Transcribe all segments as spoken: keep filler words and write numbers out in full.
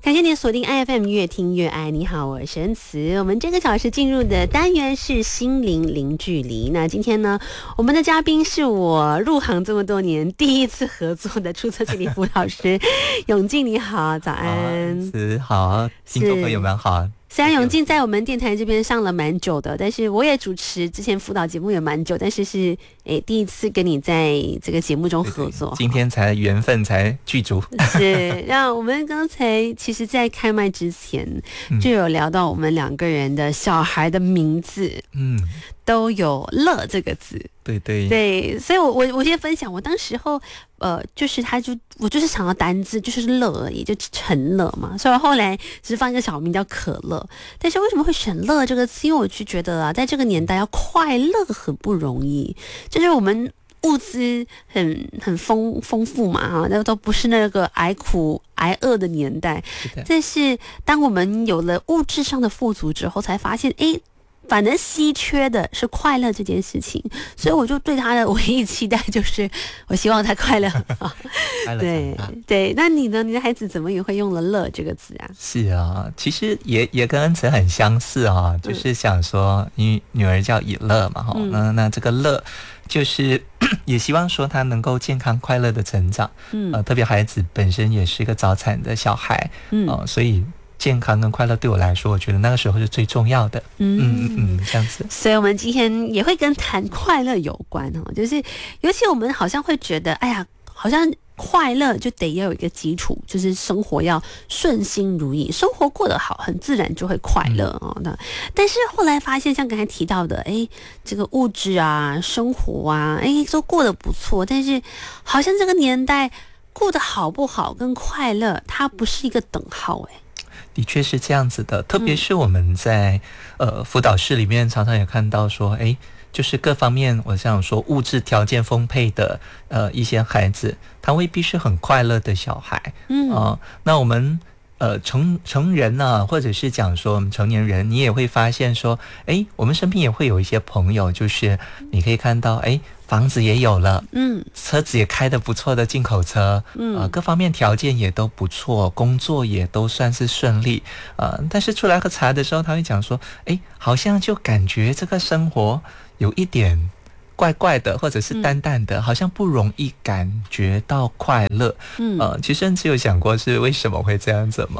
感谢您锁定 I F M 越听越爱。你好，我是恩慈。我们这个小时进入的单元是心灵零距离。那今天呢，我们的嘉宾是我入行这么多年第一次合作的注册心理辅导师永进。你好，早安。 恩慈好，听众朋友们好。 虽然永进在我们电台这边上了蛮久的，但是我也主持之前辅导节目也蛮久，但是是诶第一次跟你在这个节目中合作， 对对，今天才缘分才具足。 是，那我们刚才其实在开麦之前就有聊到我们两个人的小孩的名字，嗯，都有乐这个字。 对对对，所以我我我先分享，我当时候呃，就是他就我就是想要单字就是乐而已，就陈乐嘛，所以后来只是放一个小名叫可乐。但是为什么会选乐这个词？因为我就觉得啊，在这个年代要快乐很不容易，就是我们物资很很丰丰富嘛，哈，那都不是那个挨苦挨饿的年代。但是当我们有了物质上的富足之后，才发现，哎。反正稀缺的是快乐这件事情，所以我就对他的唯一期待就是，我希望他快乐。对对，那你呢？你的孩子怎么也会用了“乐”这个字啊？ 是啊，其实也也跟恩慈很相似啊，嗯、就是想说，因为女儿叫以乐嘛，哈、嗯，那那这个乐。就是也希望说他能够健康快乐的成长，嗯，呃，特别孩子本身也是一个早产的小孩，嗯、呃，所以健康跟快乐对我来说，我觉得那个时候是最重要的，嗯嗯嗯，这样子。 所以我们今天也会跟谈快乐有关哦，就是尤其我们好像会觉得，哎呀，好像。快乐就得要有一个基础，就是生活要顺心如意，生活过得好，很自然就会快乐哦。那但是后来发现，像刚才提到的，哎，这个物质啊、生活啊，哎，都过得不错，但是好像这个年代过得好不好跟快乐，它不是一个等号，哎。 的确是这样子的，特别是我们在、嗯、呃辅导室里面常常也看到说，哎。就是各方面，我想说物质条件丰沛的呃一些孩子，他未必是很快乐的小孩，嗯啊、呃，那我们呃成成人呢、啊，或者是讲说我们成年人，你也会发现说，哎，我们身边也会有一些朋友，就是你可以看到，哎，房子也有了，嗯，车子也开得不错的进口车，嗯、呃，各方面条件也都不错，工作也都算是顺利，呃，但是出来喝茶的时候，他会讲说，哎，好像就感觉这个生活。有一点怪怪的，或者是淡淡的，嗯、好像不容易感觉到快乐。嗯，呃，其实恩慈有想过是为什么会这样子吗？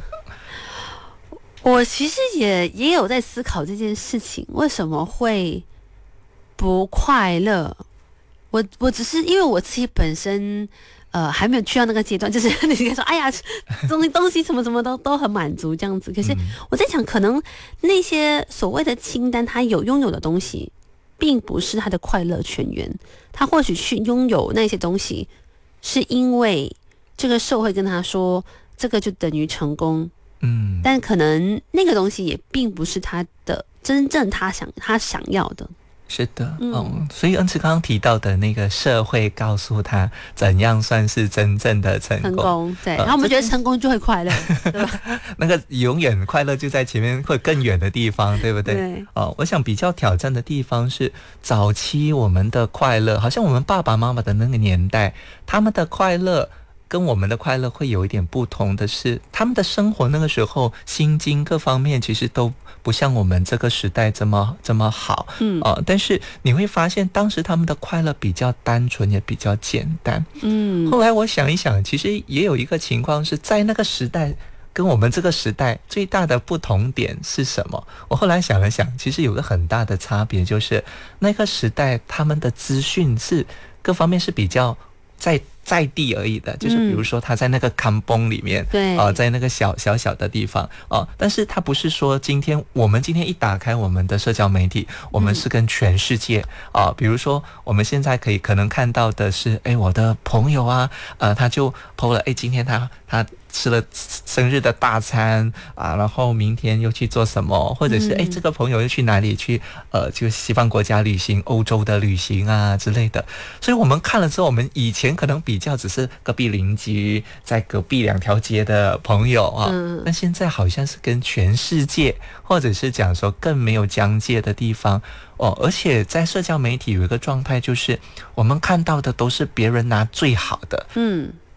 我其实也也有在思考这件事情，为什么会不快乐？我我只是因为我自己本身。呃，还没有去到那个阶段，就是你可以说，哎呀，东西东西什么什么都都很满足这样子。可是我在想，可能那些所谓的清单，他有拥有的东西，并不是他的快乐泉源。他或许去拥有那些东西，是因为这个社会跟他说，这个就等于成功。嗯，但可能那个东西也并不是他的真正他想他想要的。 是的，嗯，嗯所以恩慈刚刚提到的那个社会告诉他怎样算是真正的成功， 成功对，然后我们觉得成功就会快乐，对吧？ 那个永远快乐就在前面或更远的地方，对不对？ 对， 哦，我想比较挑战的地方是早期我们的快乐，好像我们爸爸妈妈的那个年代，他们的快乐。跟我们的快乐会有一点不同的是，他们的生活那个时候心境各方面其实都不像我们这个时代这么这么好，嗯啊、呃，但是你会发现当时他们的快乐比较单纯，也比较简单，嗯。后来我想一想，其实也有一个情况是在那个时代跟我们这个时代最大的不同点是什么？我后来想了想，其实有个很大的差别，就是那个时代他们的资讯是各方面是比较在。在地而已的，就是比如说他在那个康崩里面，对、嗯，呃，在那个小小小的地方，哦、呃，但是他不是说今天我们今天一打开我们的社交媒体，我们是跟全世界啊、呃，比如说我们现在可以可能看到的是，哎，我的朋友啊，呃，他就 po 了，哎，今天他他吃了生日的大餐啊，然后明天又去做什么，或者是哎，这个朋友又去哪里去，呃，就西方国家旅行、欧洲的旅行啊之类的，所以我们看了之后，我们以前可能比。比较只是隔壁邻居，在隔壁两条街的朋友啊，嗯、但现在好像是跟全世界，或者是讲说更没有疆界的地方哦。而且在社交媒体有一个状态，就是我们看到的都是别人拿最好的，嗯，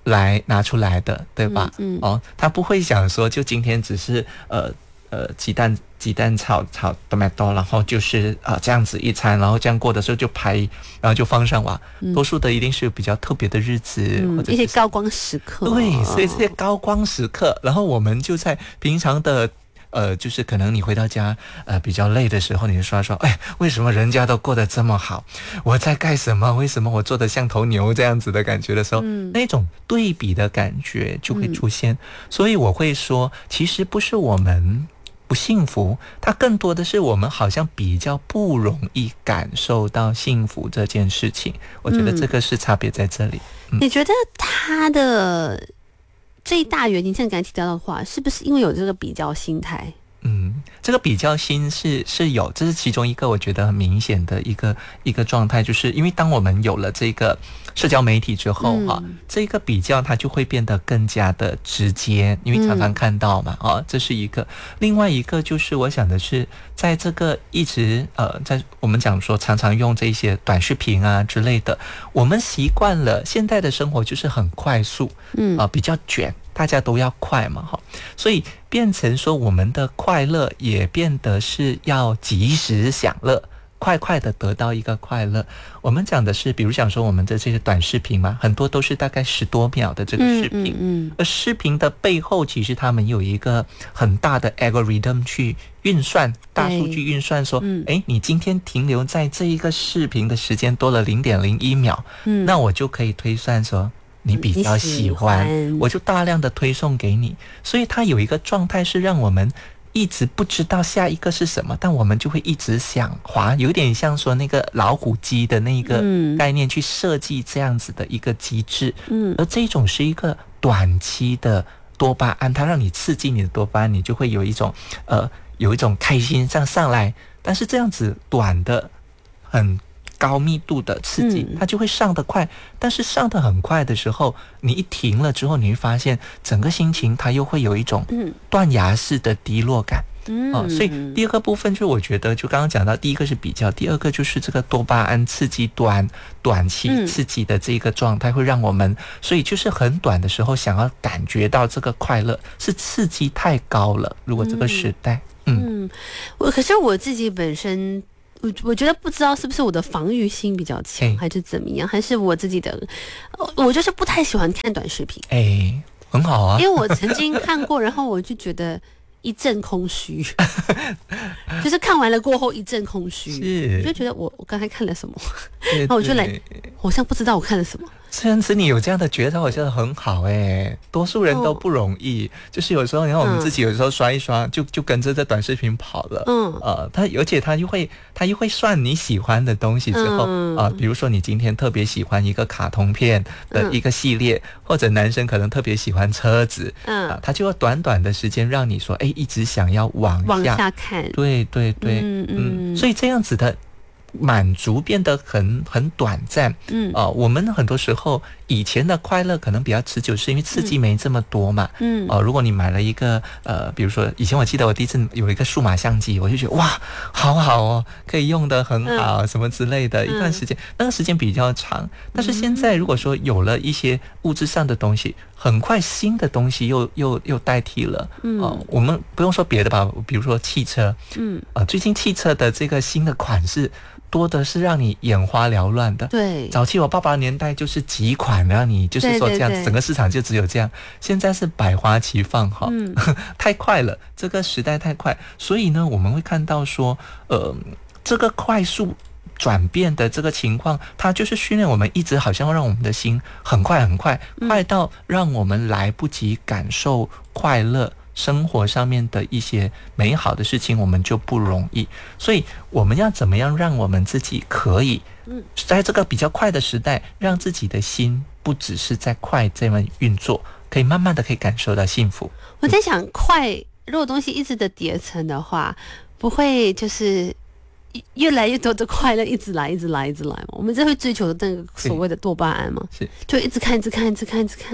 来拿出来的，对吧？ 嗯嗯、 哦，他不会想说就今天只是呃呃鸡蛋鸡蛋炒炒 tomato， 然后就是啊、呃、这样子一餐，然后这样过的时候就拍，然后就放上网。嗯、多数的一定是比较特别的日子， 嗯、 或者一些高光时刻。 对，所以这些高光时刻，然后我们就在平常的。呃，就是可能你回到家，呃，比较累的时候，你就说说，哎，为什么人家都过得这么好，我在干什么？为什么我做得像头牛这样子的感觉的时候，嗯、那种对比的感觉就会出现。嗯、所以我会说，其实不是我们不幸福，它更多的是我们好像比较不容易感受到幸福这件事情。我觉得这个是差别在这里。 嗯嗯、你觉得他的？最大原因，像刚才提到的话，是不是因为有这个比较心态？ 嗯，这个比较心是是有，这是其中一个我觉得很明显的一个一个状态，就是因为当我们有了这个社交媒体之后哈、嗯啊，这个比较它就会变得更加的直接，因为常常看到嘛、嗯、啊，这是一个。另外一个就是我想的是，在这个一直呃，在我们讲说常常用这些短视频啊之类的，我们习惯了现在的生活就是很快速，嗯啊，比较卷。大家都要快嘛，哈，所以变成说我们的快乐也变得是要及时享乐，快快的得到一个快乐。我们讲的是，比如想说我们的这些短视频嘛，很多都是大概十多秒的这个视频，嗯嗯嗯、而视频的背后其实他们有一个很大的 algorithm 去运算，大数据运算说，嗯、诶，你今天停留在这一个视频的时间多了 零点零一秒，嗯、那我就可以推算说。你比较喜欢，喜欢我就大量的推送给你，所以它有一个状态是让我们一直不知道下一个是什么，但我们就会一直想滑，有点像说那个老虎机的那个概念去设计这样子的一个机制，嗯，而这种是一个短期的多巴胺，它让你刺激你的多巴胺，你就会有一种呃有一种开心这样上来，但是这样子短的很。高密度的刺激，它就会上得快，嗯、但是上得很快的时候，你一停了之后，你会发现整个心情它又会有一种断崖式的低落感。嗯、哦，所以第二个部分就我觉得，就刚刚讲到，第一个是比较，第二个就是这个多巴胺刺激短短期刺激的这个状态，会让我们，所以就是很短的时候想要感觉到这个快乐，是刺激太高了。如果这个时代，嗯， 嗯我可是我自己本身。我我觉得不知道是不是我的防御心比较强，还是怎么样，还是我自己的，我就是不太喜欢看短视频。 哎，很好啊， 因为我曾经看过，然后我就觉得一阵空虚，就是看完了过后一阵空虚，我就觉得我我刚才看了什么，然后我就来，好像不知道我看了什么。 虽然是你有这样的觉察，我觉得很好哎，多数人都不容易。哦、就是有时候，你看我们自己有时候刷一刷，嗯、就就跟着这短视频跑了。嗯，呃，他而且他又会他又会算你喜欢的东西之后，嗯、呃，比如说你今天特别喜欢一个卡通片的一个系列，嗯、或者男生可能特别喜欢车子，嗯，啊、呃，他就要短短的时间让你说，哎，一直想要往下往下看。 对对对，嗯 嗯, 嗯，所以这样子的。满足变得很很短暂，嗯啊、呃，我们很多时候以前的快乐可能比较持久，是因为刺激没这么多嘛，嗯哦、呃，如果你买了一个呃，比如说以前我记得我第一次有一个数码相机，我就觉得哇，好好哦，可以用得很好，嗯、什么之类的，一段时间，嗯、那个时间比较长。但是现在如果说有了一些物质上的东西，很快新的东西又又又代替了，嗯、呃，我们不用说别的吧，比如说汽车，嗯啊、呃，最近汽车的这个新的款式。多的是让你眼花缭乱的。 对， 早期我爸爸年代就是几款让你就是说这样， 对对对， 整个市场就只有这样。现在是百花齐放哈，嗯、太快了，这个时代太快，所以呢，我们会看到说，呃，这个快速转变的这个情况，它就是训练我们一直好像让我们的心很快很快，嗯、快到让我们来不及感受快乐。生活上面的一些美好的事情，我们就不容易。所以我们要怎么样让我们自己可以在这个比较快的时代，让自己的心不只是在快这么运作，可以慢慢的可以感受到幸福。 我在想，快如果东西一直的叠层的话，不会就是越来越多的快乐一直来一直来一直来嘛？我们这会追求那个所谓的多巴胺嘛？ 是， 就一直看一直看一直看一直看。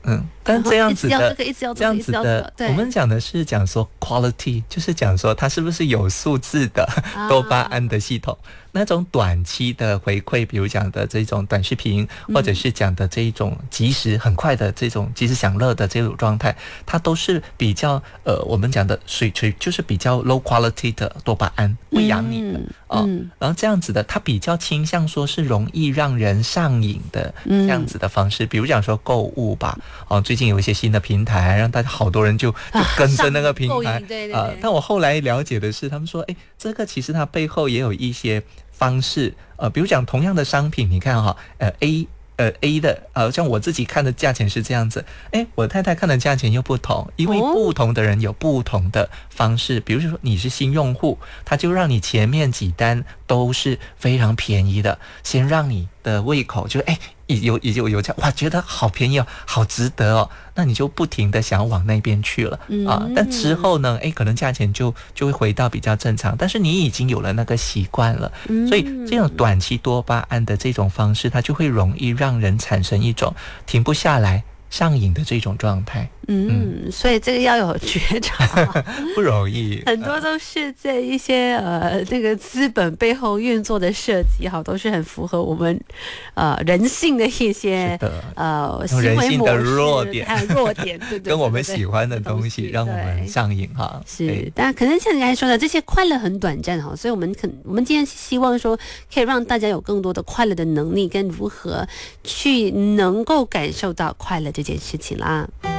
嗯，但这样子的， 一直要这样子的，我们讲的是讲说 quality， 就是讲说它是不是有数字的多巴胺的系统。那种短期的回馈，比如讲的这种短视频，或者是讲的这一种即时很快的这种即时享乐的这种状态，它都是比较呃我们讲的水垂，就是比较 low quality 的多巴胺，会养你的、嗯哦嗯、然后这样子的，它比较倾向说是容易让人上瘾的这样子的方式，比如讲说购物吧，哦，最近有一些新的平台，让大家好多人就就跟着那个平台，啊、对对对呃，但我后来了解的是，他们说，哎，这个其实它背后也有一些方式，呃，比如讲同样的商品，你看哈，呃 A 呃 A 的，呃，像我自己看的价钱是这样子，哎，我太太看的价钱又不同，因为不同的人有不同的方式，比如说你是新用户，他就让你前面几单都是非常便宜的，先让你的胃口就哎。有有有有这样哇，觉得好便宜哦，好值得哦，那你就不停的想要往那边去了、嗯、啊。但之后呢，哎，可能价钱就就会回到比较正常，但是你已经有了那个习惯了，嗯、所以这种短期多巴胺的这种方式，它就会容易让人产生一种停不下来、上瘾的这种状态。 嗯，所以这个要有觉察， 不容易。 很多都是在一些呃那个资本背后运作的设计，好，都是很符合我们呃人性的一些呃行为模式，人性的弱点， 还有弱点，对对对， 跟我们喜欢的东西让我们上瘾哈。 是，但可能像你刚才说的，这些快乐很短暂哈，所以我们可我们今天希望说，可以让大家有更多的快乐的能力，跟如何去能够感受到快乐这件事情啦。